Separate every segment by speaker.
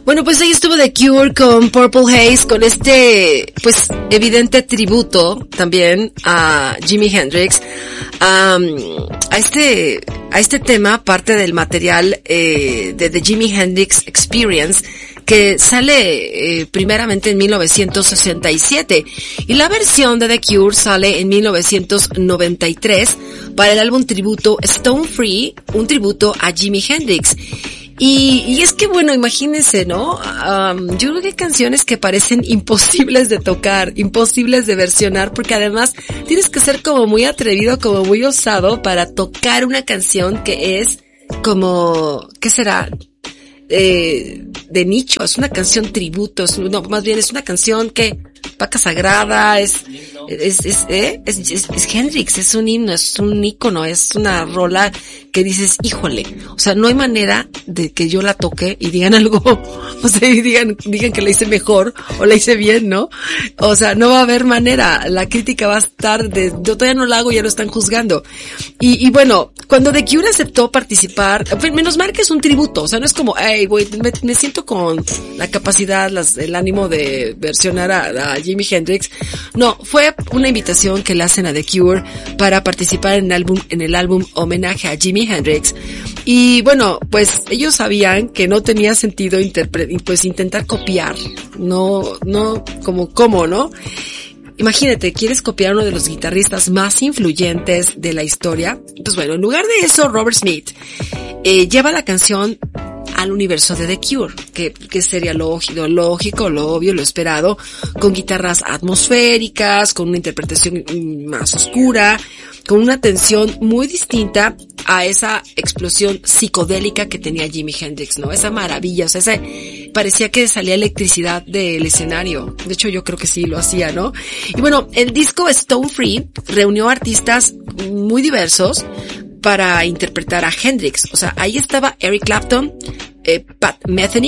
Speaker 1: Bueno, pues ahí estuvo The Cure con Purple Haze, con este, pues, evidente tributo también a Jimi Hendrix, a este tema, parte del material de The Jimi Hendrix Experience, que sale primeramente en 1967 y la versión de The Cure sale en 1993 para el álbum tributo Stone Free, un tributo a Jimi Hendrix. Y es que bueno, imagínense, ¿no? Yo creo que hay canciones que parecen imposibles de tocar, imposibles de versionar, porque además tienes que ser como muy atrevido, como muy osado para tocar una canción que es como, ¿qué será? De nicho, es una canción tributo, más bien es una canción que vaca sagrada, es Hendrix, es un himno, es un ícono, es una rola que dices, híjole, o sea, no hay manera de que yo la toque y digan algo, o sea, y digan que la hice mejor o la hice bien, ¿no? O sea, no va a haber manera, la crítica va a estar yo todavía no la hago, ya lo están juzgando. Y bueno, cuando The Cure aceptó participar, menos mal que es un tributo, o sea, no es como, hey, güey, me siento con la capacidad, el ánimo de versionar a Jimi Hendrix. No, fue una invitación que le hacen a The Cure para participar en el álbum homenaje a Jimi Hendrix. Y bueno, pues ellos sabían que no tenía sentido intentar copiar, no, ¿cómo, no? Imagínate, quieres copiar a uno de los guitarristas más influyentes de la historia. Pues bueno, en lugar de eso, Robert Smith lleva la canción al universo de The Cure, que sería lo lógico, lo obvio, lo esperado, con guitarras atmosféricas, con una interpretación más oscura, con una tensión muy distinta a esa explosión psicodélica que tenía Jimi Hendrix, ¿no? Esa maravilla, o sea, parecía que salía electricidad del escenario. De hecho, yo creo que sí lo hacía, ¿no? Y bueno, el disco Stone Free reunió artistas muy diversos para interpretar a Hendrix. O sea, ahí estaba Eric Clapton, Pat Metheny,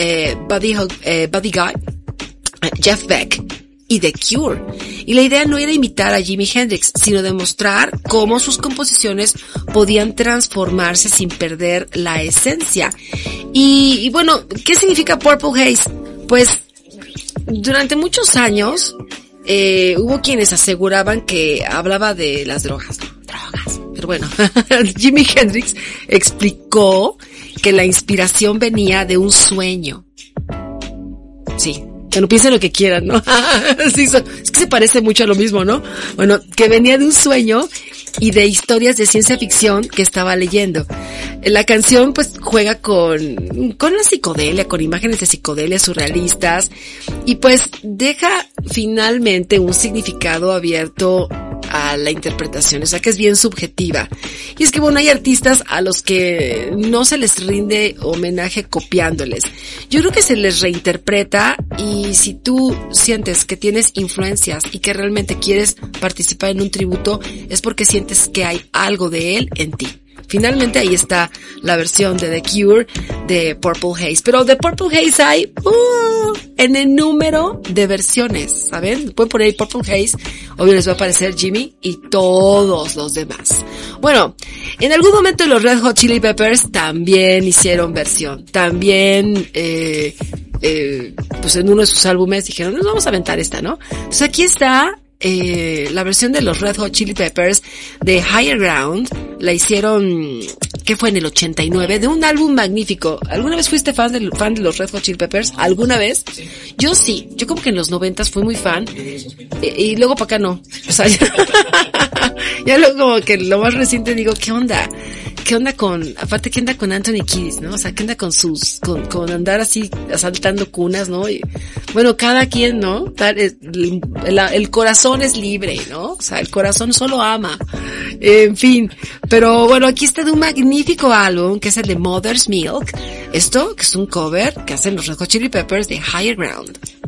Speaker 1: Buddy Guy, Jeff Beck y The Cure. Y la idea no era imitar a Jimi Hendrix, sino demostrar cómo sus composiciones podían transformarse sin perder la esencia. Y bueno, ¿qué significa Purple Haze? Pues, durante muchos años, hubo quienes aseguraban que hablaba de las drogas. Pero bueno, Jimi Hendrix explicó que la inspiración venía de un sueño. Sí, que no piensen lo que quieran, ¿no? Sí, es que se parece mucho a lo mismo, ¿no? Bueno, que venía de un sueño y de historias de ciencia ficción que estaba leyendo. La canción pues juega con la psicodelia, con imágenes de psicodelia surrealistas y pues deja finalmente un significado abierto a la interpretación, o sea que es bien subjetiva. Y es que bueno, hay artistas a los que no se les rinde homenaje copiándoles. Yo creo que se les reinterpreta y si tú sientes que tienes influencias y que realmente quieres participar en un tributo, es porque sientes que hay algo de él en ti. Finalmente ahí está la versión de The Cure de Purple Haze. Pero de Purple Haze hay en el número de versiones, ¿saben? Pueden poner ahí Purple Haze, obvio les va a aparecer Jimmy y todos los demás. Bueno, en algún momento los Red Hot Chili Peppers también hicieron versión. También, pues en uno de sus álbumes dijeron, nos vamos a aventar esta, ¿no? Entonces aquí está la versión de los Red Hot Chili Peppers de Higher Ground. La hicieron, ¿qué fue? En el 89, de un álbum magnífico. ¿Alguna vez fuiste fan de los Red Hot Chili Peppers? ¿Alguna vez? Sí. Yo sí, yo como que en los 90s fui muy fan, y luego para acá no. O sea, ya luego como que lo más reciente digo, ¿qué onda aparte qué onda con Anthony Kiedis, ¿no? O sea, ¿qué onda con andar así asaltando cunas, ¿no? Y, bueno, cada quien, ¿no? El corazón es libre, ¿no? O sea, el corazón solo ama. En fin. Pero bueno, aquí está de un magnífico álbum que es el de Mother's Milk. Esto, que es un cover que hacen los Red Hot Chili Peppers de Higher Ground.